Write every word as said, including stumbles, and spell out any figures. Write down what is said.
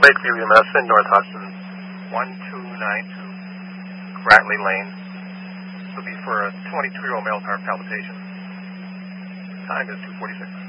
Lakeview E M S in North Hudson. one two nine two, Cratley Lane. This will be for a twenty-two-year-old male heart palpitation. Time is two forty-six.